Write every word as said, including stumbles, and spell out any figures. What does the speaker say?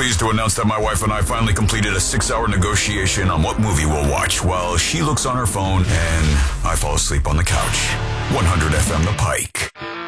pleased to announce that my wife and I finally completed a six-hour negotiation on what movie we'll watch while she looks on her phone and I fall asleep on the couch. one hundred F M The Pike.